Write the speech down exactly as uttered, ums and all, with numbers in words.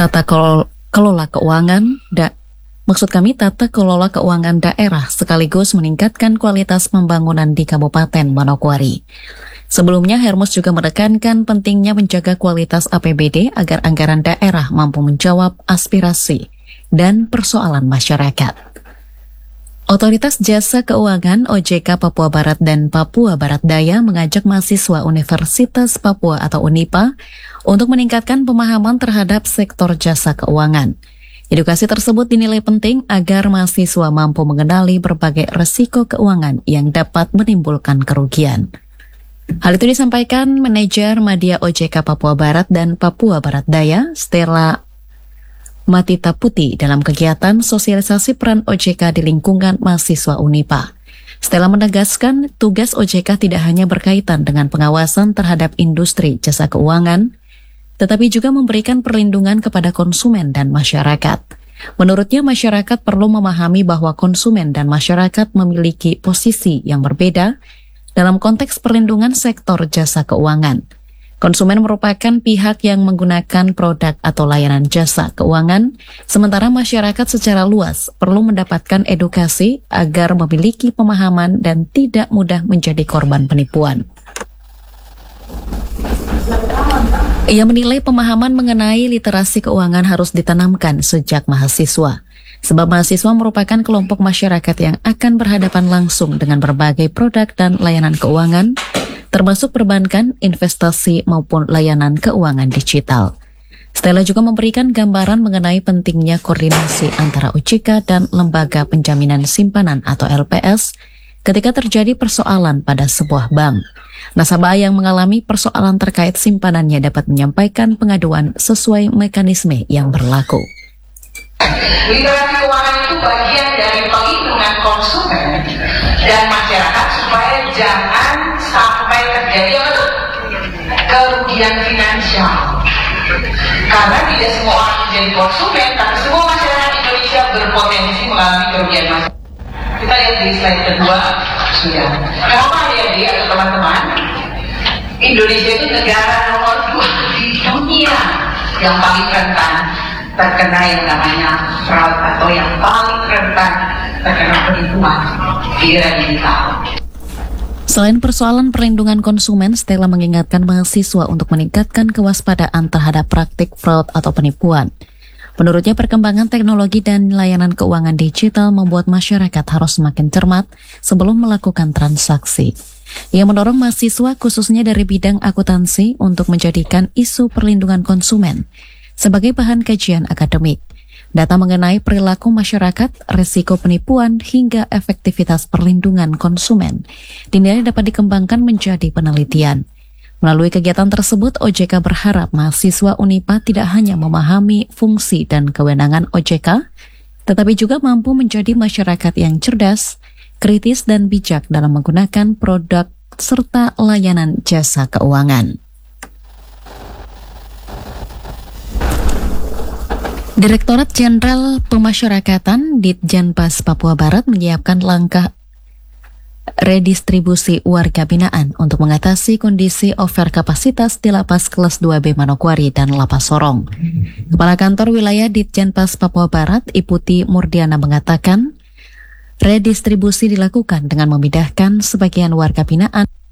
tata kelola keuangan da maksud kami tata kelola keuangan daerah sekaligus meningkatkan kualitas pembangunan di Kabupaten Manokwari. Sebelumnya, Hermus juga menekankan pentingnya menjaga kualitas A P B D agar anggaran daerah mampu menjawab aspirasi dan persoalan masyarakat. Otoritas Jasa Keuangan O J K Papua Barat dan Papua Barat Daya mengajak mahasiswa Universitas Papua atau UNIPA untuk meningkatkan pemahaman terhadap sektor jasa keuangan. Edukasi tersebut dinilai penting agar mahasiswa mampu mengenali berbagai resiko keuangan yang dapat menimbulkan kerugian. Hal itu disampaikan Manajer Madya O J K Papua Barat dan Papua Barat Daya, Stella Matita Putih, dalam kegiatan sosialisasi peran O J K di lingkungan mahasiswa UNIPA. Stella menegaskan tugas O J K tidak hanya berkaitan dengan pengawasan terhadap industri jasa keuangan, tetapi juga memberikan perlindungan kepada konsumen dan masyarakat. Menurutnya, masyarakat perlu memahami bahwa konsumen dan masyarakat memiliki posisi yang berbeda dalam konteks perlindungan sektor jasa keuangan. Konsumen merupakan pihak yang menggunakan produk atau layanan jasa keuangan, sementara masyarakat secara luas perlu mendapatkan edukasi agar memiliki pemahaman dan tidak mudah menjadi korban penipuan. Ia menilai pemahaman mengenai literasi keuangan harus ditanamkan sejak mahasiswa, sebab mahasiswa merupakan kelompok masyarakat yang akan berhadapan langsung dengan berbagai produk dan layanan keuangan, termasuk perbankan, investasi, maupun layanan keuangan digital. Stella juga memberikan gambaran mengenai pentingnya koordinasi antara O J K dan Lembaga Penjaminan Simpanan atau L P S ketika terjadi persoalan pada sebuah bank. Nasabah yang mengalami persoalan terkait simpanannya dapat menyampaikan pengaduan sesuai mekanisme yang berlaku. Literasi keuangan itu bagian dari pelindungan konsumen dan masyarakat supaya jangan sampai terjadi apa? Kerugian finansial. Karena tidak semua orang menjadi konsumen, tapi semua masyarakat Indonesia berpotensi mengalami kerugian masyarakat. Kita lihat di slide kedua sudah. Kenapa adik-adik atau teman-teman? Indonesia itu negara nomor dua di dunia yang paling rentan terkena yang namanya fraud atau yang paling rentan terkena penipuan di era digital. Selain persoalan perlindungan konsumen, Stella mengingatkan mahasiswa untuk meningkatkan kewaspadaan terhadap praktik fraud atau penipuan. Menurutnya, perkembangan teknologi dan layanan keuangan digital membuat masyarakat harus semakin cermat sebelum melakukan transaksi. Ia mendorong mahasiswa khususnya dari bidang akuntansi untuk menjadikan isu perlindungan konsumen sebagai bahan kajian akademik. Data mengenai perilaku masyarakat, risiko penipuan, hingga efektivitas perlindungan konsumen dinilai dapat dikembangkan menjadi penelitian. Melalui kegiatan tersebut, O J K berharap mahasiswa UNIPA tidak hanya memahami fungsi dan kewenangan O J K, tetapi juga mampu menjadi masyarakat yang cerdas, kritis, dan bijak dalam menggunakan produk serta layanan jasa keuangan. Direktorat Jenderal Pemasyarakatan Ditjenpas Papua Barat menyiapkan langkah redistribusi warga binaan untuk mengatasi kondisi over kapasitas di Lapas Kelas dua B Manokwari dan Lapas Sorong. Kepala Kantor Wilayah Ditjenpas Papua Barat, Iputi Murdiana, mengatakan redistribusi dilakukan dengan memindahkan sebagian warga binaan